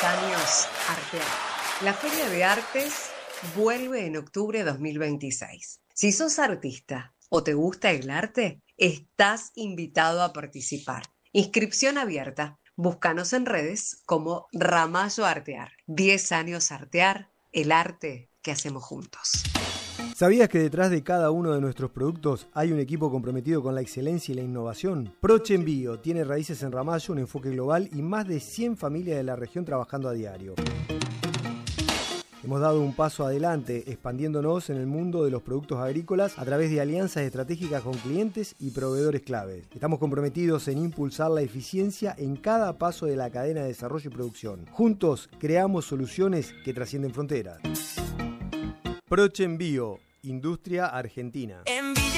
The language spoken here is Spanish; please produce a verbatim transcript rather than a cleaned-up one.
años Artear. La Feria de Artes vuelve en octubre de dos mil veintiséis. Si sos artista o te gusta el arte, estás invitado a participar. Inscripción abierta. Búscanos en redes como Ramallo Artear. diez años Artear, el arte que hacemos juntos. ¿Sabías que detrás de cada uno de nuestros productos hay un equipo comprometido con la excelencia y la innovación? Prochen Bio tiene raíces en Ramallo, un enfoque global y más de cien familias de la región trabajando a diario. Hemos dado un paso adelante expandiéndonos en el mundo de los productos agrícolas a través de alianzas estratégicas con clientes y proveedores clave. Estamos comprometidos en impulsar la eficiencia en cada paso de la cadena de desarrollo y producción. Juntos creamos soluciones que trascienden fronteras. Prochen Bio, Industria Argentina.